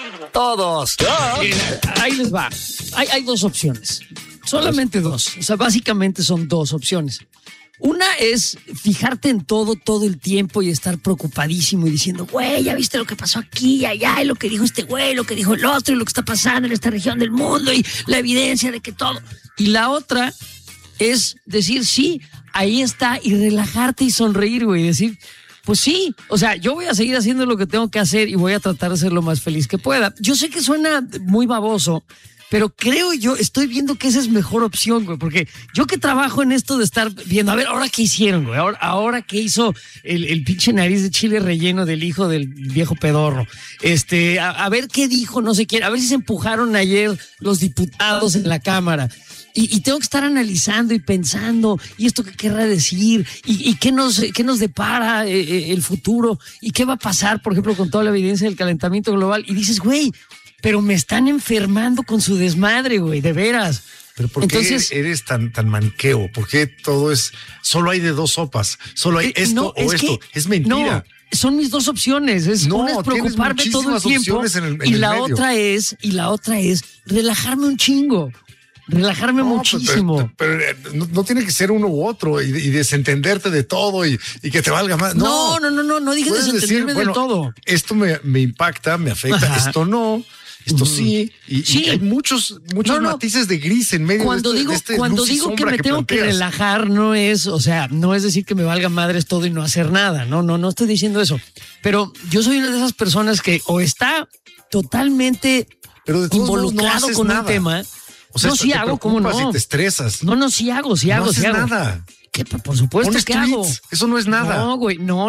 Todos. Ahí les va. Hay dos opciones. Solamente dos. O sea, básicamente son dos opciones. Una es fijarte en todo el tiempo y estar preocupadísimo y diciendo, güey, ya viste lo que pasó aquí y allá, y lo que dijo este güey, lo que dijo el otro, y lo que está pasando en esta región del mundo, y la evidencia de que todo. Y la otra es decir, sí, ahí está, y relajarte y sonreír, güey, y decir, pues sí, o sea, yo voy a seguir haciendo lo que tengo que hacer y voy a tratar de ser lo más feliz que pueda. Yo sé que suena muy baboso, pero creo yo, estoy viendo que esa es mejor opción, güey, porque yo que trabajo en esto de estar viendo, a ver, ahora qué hicieron, güey, ahora qué hizo el pinche nariz de chile relleno del hijo del viejo pedorro, a ver qué dijo, no sé quién, a ver si se empujaron ayer los diputados en la Cámara. Y tengo que estar analizando y pensando, y esto qué querrá decir, y qué nos depara el futuro, y qué va a pasar, por ejemplo, con toda la evidencia del calentamiento global. Y dices, güey, pero me están enfermando con su desmadre, güey, de veras. Pero ¿por qué eres tan maniqueo? ¿Por qué todo es, solo hay de dos sopas? Solo hay esto o esto. Es mentira. No, son mis dos opciones. Una es preocuparme todo el tiempo y la otra es relajarme un chingo. Relajarme muchísimo. Pero no tiene que ser uno u otro y desentenderte de todo y que te valga más. No dije desentenderme del todo. Esto me impacta, me afecta, esto no. Esto sí, y hay muchos matices de gris en medio cuando de digo, este cuando luz y digo que sombra me tengo planteas. que relajar, no es decir que me valga madres todo y no hacer nada. No estoy diciendo eso. Pero yo soy una de esas personas que o está totalmente involucrado con un tema. O sea, no, sí hago, ¿cómo no? Y te estresas. No, sí hago. No haces nada. ¿Qué? Por supuesto Pones que tweets. hago. Eso no es nada. No, güey, no.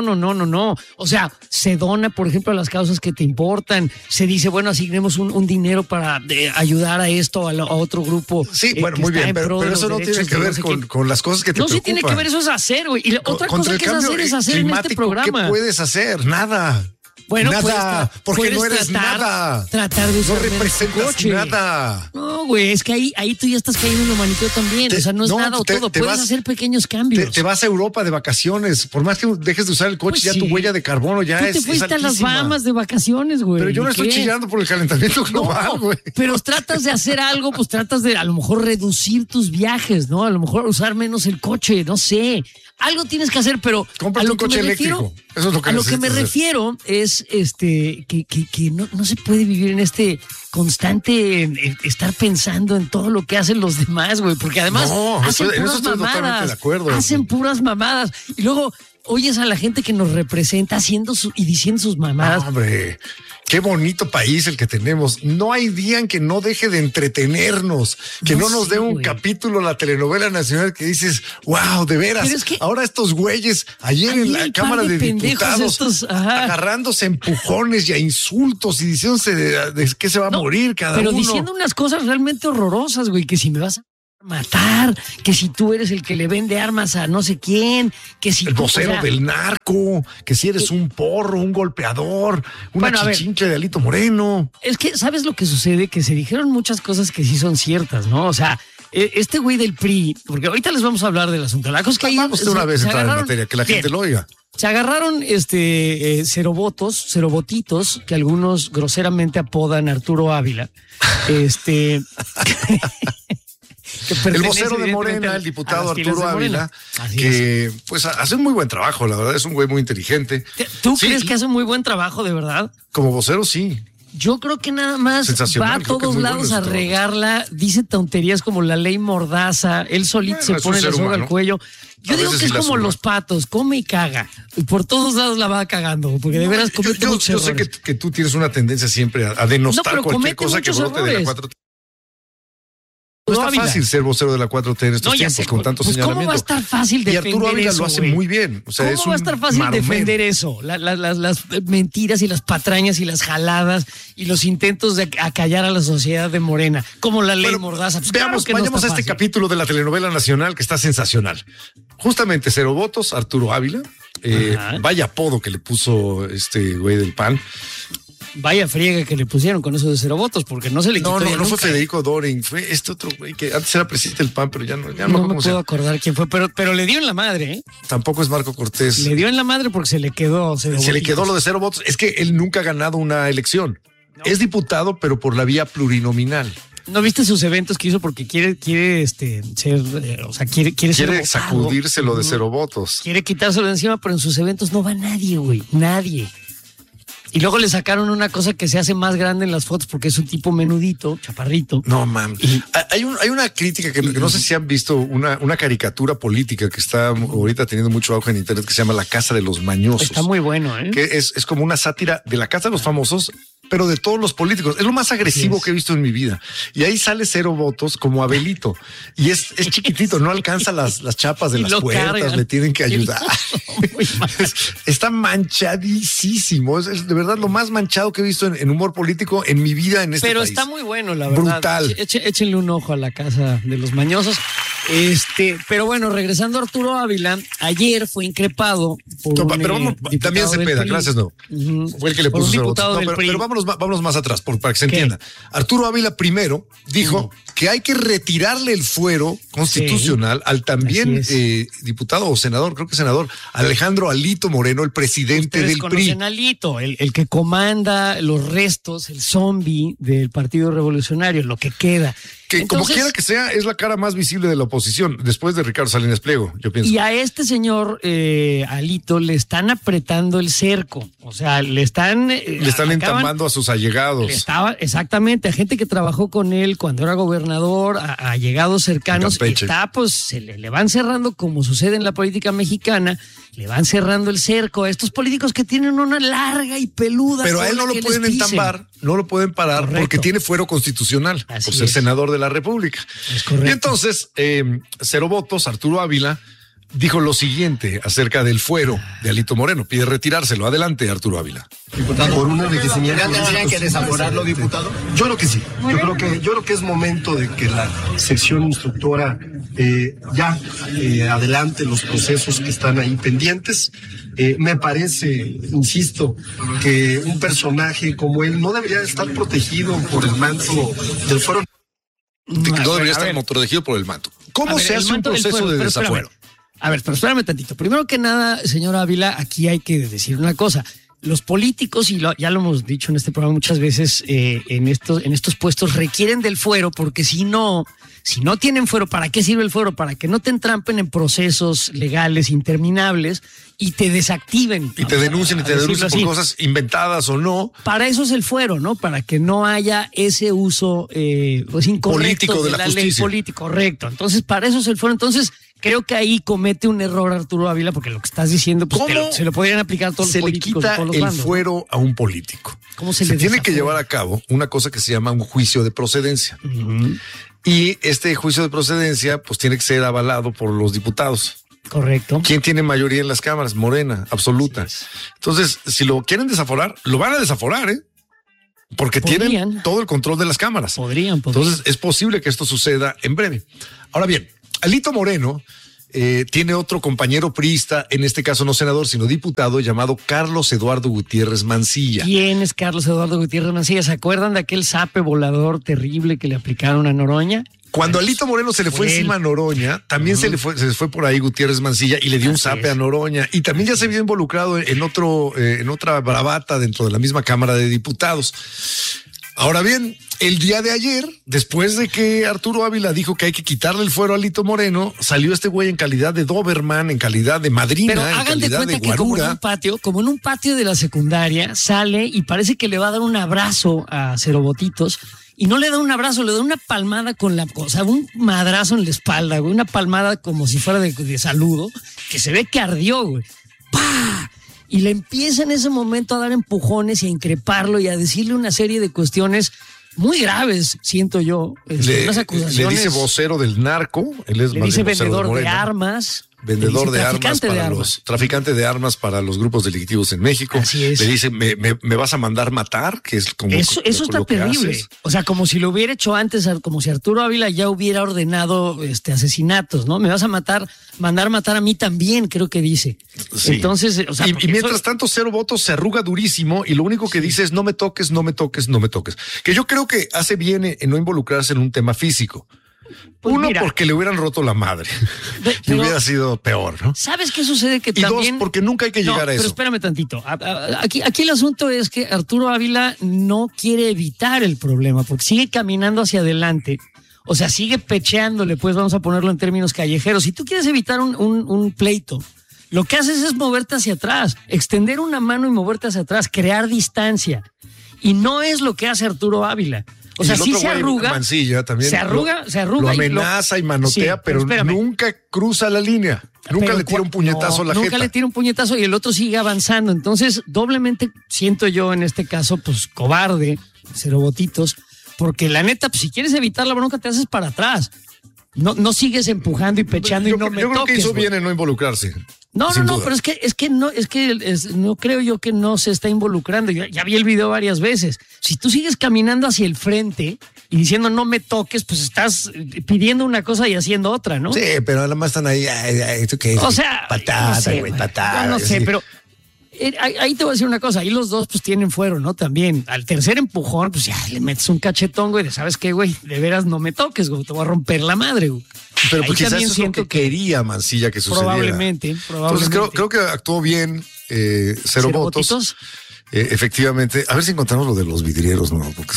O sea, se dona, por ejemplo, a las causas que te importan. Se dice, bueno, asignemos un dinero para ayudar a esto, a otro grupo. Sí, bueno, muy bien, pero eso no tiene que ver con las cosas que te preocupan. No, sí tiene que ver, eso es hacer, güey. Y otra cosa que es hacer en este programa. ¿Qué puedes hacer? Nada. Bueno, nada, porque no eres nada. Tratar de usar no representas nada. No, güey, es que ahí tú ya estás cayendo en lo maniqueo también. O sea, no es nada o todo. Puedes hacer pequeños cambios. Te vas a Europa de vacaciones. Por más que dejes de usar el coche, pues ya tu huella de carbono ya es. Tú te fuiste a las Bahamas de vacaciones, güey. Pero yo no estoy chillando por el calentamiento global, güey. Pero tratas de hacer algo, pues tratas de a lo mejor reducir tus viajes, ¿no? A lo mejor usar menos el coche, no sé. Algo tienes que hacer, pero cómprate un coche eléctrico. Eso es lo que a lo que me refiero es que no se puede vivir en este constante estar pensando en todo lo que hacen los demás, güey, porque además hacen puras mamadas. Hacen puras mamadas. Y luego oyes a la gente que nos representa haciendo y diciendo sus mamadas. Hombre, qué bonito país el que tenemos. No hay día en que no deje de entretenernos, que no nos dé un capítulo la telenovela nacional que dices, wow, de veras. Es que ahora estos güeyes, ayer en la Cámara de Diputados, agarrándose a empujones y a insultos y diciéndose de que se va a morir cada uno. Pero diciendo unas cosas realmente horrorosas, güey, que si me vas a matar, que si tú eres el que le vende armas a no sé quién, que si el vocero del narco, que si eres un porro, un golpeador, chichinche de Alito Moreno. Es que, ¿sabes lo que sucede? Que se dijeron muchas cosas que sí son ciertas, ¿no? O sea, este güey del PRI, porque ahorita les vamos a hablar del asunto. La cosa es que ahí vamos de una vez entrar en materia, que la gente lo oiga. Se agarraron cerobotitos, que algunos groseramente apodan Arturo Ávila. El vocero de Morena, el diputado Arturo Ávila, que pues hace un muy buen trabajo, la verdad, es un güey muy inteligente. ¿Tú crees que hace un muy buen trabajo, de verdad? Como vocero, sí. Yo creo que nada más va a todos lados a regarla, dice tonterías como la ley Mordaza, él solito se pone la soga al cuello. Yo digo que es como los patos, come y caga. Y por todos lados la va cagando, porque de veras comete muchos errores. Yo sé que tú tienes una tendencia siempre a denostar cualquier cosa que brote de la 4T. No está fácil ser vocero de la 4T en estos tiempos con tanto señalamiento. ¿Cómo va a estar fácil defender eso? Y Arturo Ávila lo hace muy bien. O sea, ¿Cómo va a estar fácil defender eso? Las mentiras y las patrañas y las jaladas y los intentos de acallar a la sociedad de Morena, como la ley Mordaza. Pues vayamos a este capítulo de la telenovela nacional que está sensacional. Justamente, 0 votos, Arturo Ávila. Vaya apodo que le puso este güey del PAN. Vaya friega que le pusieron con eso de 0 votos, porque no se le quitó. No fue Federico Doring, fue este otro güey que antes era presidente del PAN, pero ya no me puedo acordar quién fue, pero le dio en la madre, ¿eh? Tampoco es Marco Cortés. Le dio en la madre porque se le quedó. Se le quedó lo de 0 votos. Es que él nunca ha ganado una elección. Es diputado, pero por la vía plurinominal. ¿No viste sus eventos que hizo? Porque quiere ser, o sea, quiere ser votado. Sacudírselo de 0 votos. Quiere quitárselo de encima, pero en sus eventos no va nadie, güey. Nadie. Y luego le sacaron una cosa que se hace más grande en las fotos porque es un tipo menudito, chaparrito. No, man. Hay una crítica que no sé si han visto, una caricatura política que está ahorita teniendo mucho auge en internet que se llama La Casa de los Mañosos. Está muy bueno, ¿eh? Que es como una sátira de la Casa de los Famosos, pero de todos los políticos. Es lo más agresivo que he visto en mi vida. Y ahí sale 0 votos como Abelito. Y es chiquitito, no alcanza las chapas de las puertas, cargan. Le tienen que ayudar. Está manchadísimo. Es de verdad lo más manchado que he visto en humor político en mi vida en este país. Pero está muy bueno, la verdad. Brutal. Échenle un ojo a La Casa de los Mañosos. Pero bueno, regresando a Arturo Ávila, ayer fue increpado por pero vamos, también Cepeda, gracias, no. Fue el que le puso 0 votos. Pero vámonos más atrás, para que se entienda. Arturo Ávila primero dijo que hay que retirarle el fuero constitucional al también diputado o senador, creo que senador, Alejandro Alito Moreno, el presidente del PRI. Conocen a Alito, el que comanda los restos, el zombie del Partido Revolucionario, lo que queda. Que entonces, como quiera que sea, es la cara más visible de la oposición, después de Ricardo Salinas Pliego, yo pienso. Y a este señor Alito le están apretando el cerco, o sea, le están entambando a sus allegados. Exactamente, a gente que trabajó con él cuando era gobernador, a allegados cercanos, le van cerrando, como sucede en la política mexicana, le van cerrando el cerco a estos políticos que tienen una larga y peluda. Pero a él no lo pueden entambar, no lo pueden parar. Correcto. Porque tiene fuero constitucional. Así por ser senador de la República. Es correcto. Y entonces, 0 votos, Arturo Ávila dijo lo siguiente acerca del fuero de Alito Moreno. Pide retirárselo. Adelante, Arturo Ávila. Diputado, por un enriquecimiento. ¿Ya tendrían que desaforarlo, diputado? Yo creo que sí. Yo creo que es momento de que la sección instructora adelante los procesos que están ahí pendientes. Me parece, insisto, que un personaje como él no debería estar protegido por el manto del fuero. No debería estar protegido por el manto. ¿Cómo se hace un proceso de desafuero? A ver, pero espérame tantito. Primero que nada, señor Ávila, aquí hay que decir una cosa. Los políticos, y ya lo hemos dicho en este programa muchas veces, en estos puestos requieren del fuero, porque si no tienen fuero, ¿para qué sirve el fuero? Para que no te entrampen en procesos legales interminables y te desactiven. Y te denuncien por cosas inventadas o no. Para eso es el fuero, ¿no? Para que no haya ese uso incorrecto político de la ley política. Correcto. Entonces, para eso es el fuero. Entonces, creo que ahí comete un error Arturo Ávila, porque lo que estás diciendo, pues se lo podrían aplicar a todos los políticos. Se le quita el fuero a un político. ¿Cómo se tiene que llevar a cabo una cosa que se llama un juicio de procedencia. Y este juicio de procedencia, pues tiene que ser avalado por los diputados. Correcto. ¿Quién tiene mayoría en las cámaras? Morena, absoluta. Entonces, si lo quieren desaforar, lo van a desaforar, porque tienen todo el control de las cámaras. Podrían. Entonces, es posible que esto suceda en breve. Ahora bien, Alito Moreno tiene otro compañero priista, en este caso no senador, sino diputado, llamado Carlos Eduardo Gutiérrez Mancilla. ¿Quién es Carlos Eduardo Gutiérrez Mancilla? ¿Se acuerdan de aquel zape volador terrible que le aplicaron a Noroña? Cuando Alito Moreno se le fue encima a Noroña, también se fue por ahí Gutiérrez Mancilla y le dio un zape a Noroña. Y también ya se vio involucrado en otra bravata dentro de la misma Cámara de Diputados. Ahora bien, el día de ayer, después de que Arturo Ávila dijo que hay que quitarle el fuero a Alito Moreno, salió este güey en calidad de Doberman, en calidad de madrina, pero en calidad de guarura. Como en un patio de la secundaria, sale y parece que le va a dar un abrazo a Cero Votitos. Y no le da un abrazo, le da una palmada un madrazo en la espalda, güey, una palmada como si fuera de saludo, que se ve que ardió, güey. ¡Pah! Y le empieza en ese momento a dar empujones y a increparlo y a decirle una serie de cuestiones muy graves, siento yo. Unas acusaciones. Le dice vocero del narco, él es le dice vendedor de armas. Vendedor de armas para los traficante de armas para los grupos delictivos en México. Así es. Le dice, me vas a mandar matar, que es como eso está terrible. O sea, como si lo hubiera hecho antes, como si Arturo Ávila ya hubiera ordenado asesinatos, ¿no? Me vas a mandar matar a mí también, creo que dice. Sí. Entonces, o sea, y mientras tanto, Cero Votos se arruga durísimo y lo único que dice es no me toques, no me toques, no me toques. Que yo creo que hace bien en no involucrarse en un tema físico. Pues uno, mira, porque le hubieran roto la madre. Y hubiera sido peor, ¿no? ¿Sabes qué sucede? Que y también... dos, porque nunca hay que llegar a eso. Pero espérame tantito. Aquí el asunto es que Arturo Ávila no quiere evitar el problema porque sigue caminando hacia adelante. O sea, sigue pecheándole, pues vamos a ponerlo en términos callejeros. Si tú quieres evitar un pleito, lo que haces es moverte hacia atrás, extender una mano y moverte hacia atrás, crear distancia. Y no es lo que hace Arturo Ávila. O sea, sí se arruga. Mancilla también se arruga. Lo amenaza y manotea, sí, pero nunca cruza la línea. Nunca le tira un puñetazo a la jeta. Nunca le tira un puñetazo y el otro sigue avanzando. Entonces, doblemente siento yo en este caso, pues cobarde, cero votitos, porque la neta, pues si quieres evitar la bronca, te haces para atrás. No sigues empujando y pecheando y no me toques. Yo creo que hizo bien en no involucrarse. No, pero no creo yo que no se está involucrando. Ya vi el video varias veces. Si tú sigues caminando hacia el frente y diciendo no me toques, pues estás pidiendo una cosa y haciendo otra, ¿no? Sí, pero además están ahí, ¿esto qué es? O sea, patada, güey, patada. No sé, pero ahí te voy a decir una cosa. Ahí los dos pues tienen fuero, ¿no? También al tercer empujón, pues ya le metes un cachetón, güey, de ¿sabes qué, güey? De veras no me toques, güey, te voy a romper la madre, güey. Pero pues quizás eso es lo que quería Mancilla que sucediera. Probablemente. Entonces creo que actuó bien, cero votos. Efectivamente. A ver si encontramos lo de los vidrieros, ¿no? Porque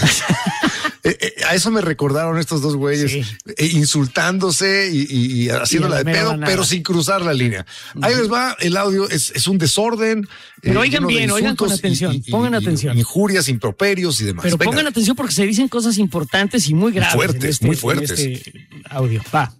a eso me recordaron estos dos güeyes, insultándose y haciéndola de pedo, pero sin cruzar la línea. Ahí les va, el audio es un desorden. Pero oigan bien, oigan con atención, pongan atención. Injurias, improperios y demás. Pero pongan atención porque se dicen cosas importantes y muy graves. Fuertes, muy fuertes. En este audio, va.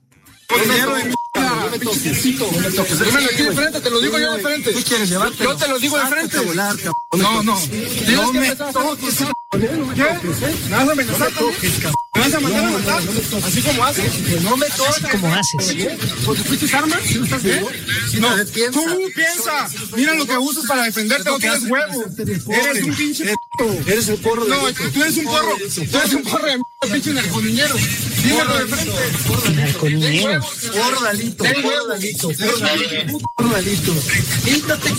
Dímelo aquí de frente, te lo digo yo de frente. ¿Qué quieres llevarte? Yo te lo digo de frente. No. Tienes que empezar. ¿Qué? ¿Me vas a amenazar? ¿Me vas a mandar a matar? Así como haces. No me toques. Así como haces. ¿Porque fuiste armas? No. Tú piensa. Mira lo que usas para defenderte. No tienes huevo. Eres un pinche. Eres el porro de. No, tú eres un porro. Tú eres un porro de pinche narconiñero. Dímelo de frente. Narconiñero. Porralito. Quítate,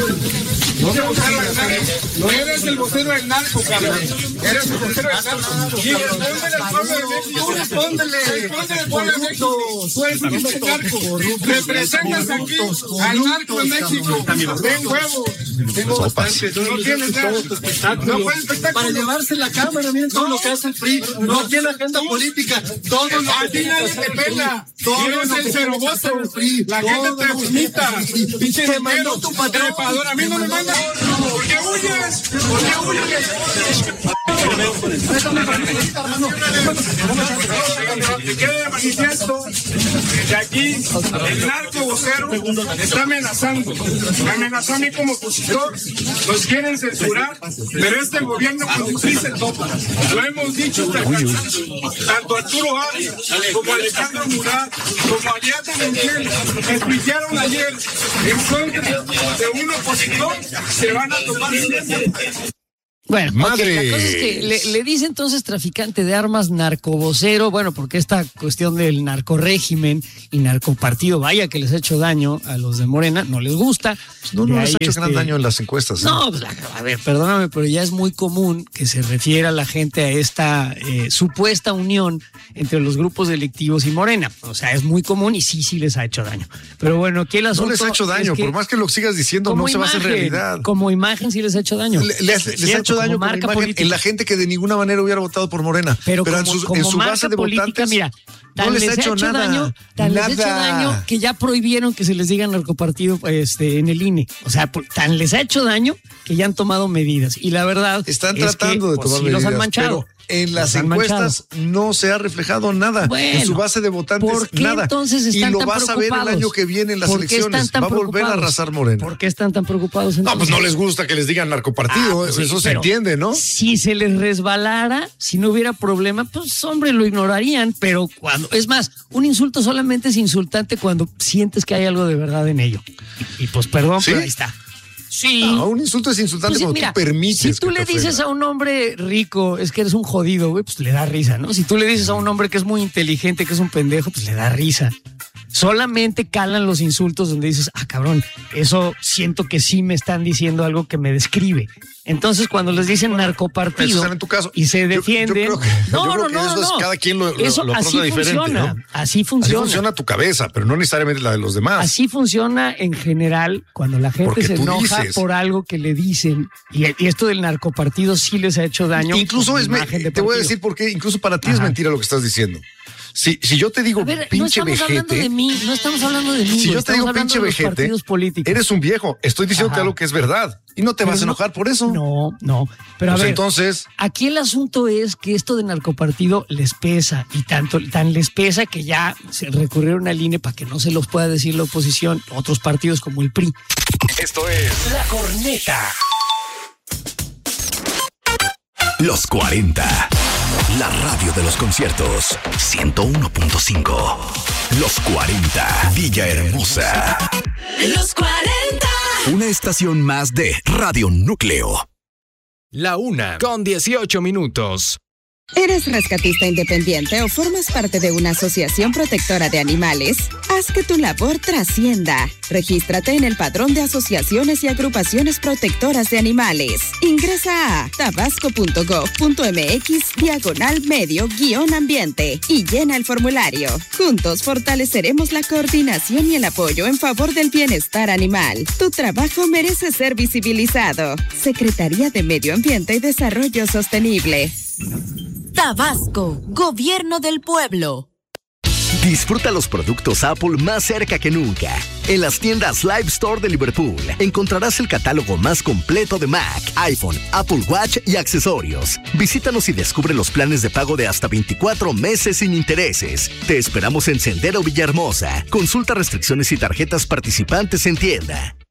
no eres el vocero del narco, cabrón. Eres el vocero del narco. Y respóndele al pueblo de México. Respóndele al pueblo de México. Tú eres un pinche narco. Representas aquí al narco en México. Ten huevo. Tengo bastante. No tienes nada. No puedes espectáculo. Para llevarse la cámara, miren todo lo que hace el PRI. No tiene agenda política. Todo lo a ti nadie te pela. Eres el cero voto. La gente te vomita. Pinche te mandó tu patrón. Trepador. A mí no me manda. ¿Por qué huyes? ¿Por qué huyes? Que quede manifiesto que aquí el narco vocero está amenazando. Me amenazó a mí como opositor. Nos quieren censurar, pero este gobierno con sí se topa. Lo hemos dicho tanto Arturo Ávila como Alejandro Murat como Ariadna Montiel explicaron ayer en contra de un opositor. Se van a tomar siempre. Bueno, madre. La cosa es que le dice entonces traficante de armas, narcovocero, bueno, porque esta cuestión del narcorégimen y narcopartido, vaya que les ha hecho daño a los de Morena, no les gusta. No les ha hecho gran daño en las encuestas. No, pues, a ver, perdóname, pero ya es muy común que se refiera la gente a esta supuesta unión entre los grupos delictivos y Morena. O sea, es muy común y sí les ha hecho daño. Pero bueno, aquí el asunto no les ha hecho daño, por más que lo sigas diciendo, no se va a hacer realidad. Como imagen sí les ha hecho daño. Les ha hecho daño como imagen en la gente que de ninguna manera hubiera votado por Morena. Pero en su base de votantes, mira, no les ha hecho nada. Les ha hecho daño que ya prohibieron que se les diga narcopartido en el INE. O sea, tan les ha hecho daño que ya han tomado medidas. Y la verdad están tratando de tomar medidas. Los han manchado. En las encuestas no se ha reflejado nada. Bueno, en su base de votantes, ¿por qué nada. Entonces están y lo tan vas a ver el año que viene en las elecciones. Va a volver a arrasar Morena. ¿Por qué están tan preocupados? No, pues no les gusta que les digan narcopartido. Pues eso se entiende, ¿no? Si se les resbalara, si no hubiera problema, pues hombre, lo ignorarían. Pero cuando, es más, un insulto solamente es insultante cuando sientes que hay algo de verdad en ello. Y pues perdón, ¿sí? Pero ahí está. Sí. No, un insulto es insultante cuando tú permites. Si tú le dices a un hombre rico, es que eres un jodido, güey, pues le da risa, ¿no? Si tú le dices a un hombre que es muy inteligente, que es un pendejo, pues le da risa. Solamente calan los insultos donde dices, cabrón, eso siento que sí me están diciendo algo que me describe. Entonces, cuando les dicen narcopartido en tu caso. y se defienden... No. Cada quien lo afronta diferente, ¿no? Así funciona. Así funciona tu cabeza, pero no necesariamente la de los demás. Así funciona en general cuando la gente se enoja por algo que le dicen. Y esto del narcopartido sí les ha hecho daño. Incluso te voy a decir por qué. Incluso para ti es mentira lo que estás diciendo. Si yo te digo pinche vejete. No estamos hablando de mí. Si yo te digo pinche vejete, eres un viejo. Estoy diciéndote algo que es verdad. Y no te vas a enojar por eso. No. Pero pues a ver, entonces, aquí el asunto es que esto de narcopartido les pesa. Y tan les pesa que ya se recurrieron al INE para que no se los pueda decir la oposición, otros partidos como el PRI. Esto es La Corneta. Los 40. La radio de los conciertos. 101.5. Los 40. Villahermosa. Los 40. Una estación más de Radio Núcleo. La 1:18. ¿Eres rescatista independiente o formas parte de una asociación protectora de animales? Haz que tu labor trascienda. Regístrate en el Padrón de Asociaciones y Agrupaciones Protectoras de Animales. Ingresa a tabasco.gov.mx/medio-ambiente y llena el formulario. Juntos fortaleceremos la coordinación y el apoyo en favor del bienestar animal. Tu trabajo merece ser visibilizado. Secretaría de Medio Ambiente y Desarrollo Sostenible. Tabasco, Gobierno del Pueblo. Disfruta los productos Apple más cerca que nunca. En las tiendas Live Store de Liverpool encontrarás el catálogo más completo de Mac, iPhone, Apple Watch y accesorios. Visítanos y descubre los planes de pago de hasta 24 meses sin intereses. Te esperamos en Sendero Villahermosa. Consulta restricciones y tarjetas participantes en tienda.